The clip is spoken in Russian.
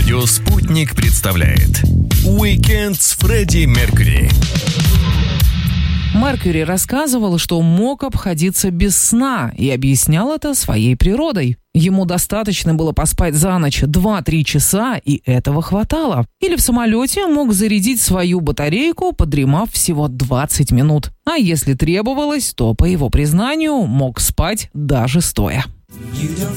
Радио «Спутник» представляет «Уикенд с Фредди Меркьюри». Меркьюри рассказывал, что мог обходиться без сна и объяснял это своей природой. Ему достаточно было поспать за ночь 2-3 часа, и этого хватало. Или в самолете мог зарядить свою батарейку, подремав всего 20 минут. А если требовалось, то, по его признанию, мог спать даже стоя. You don't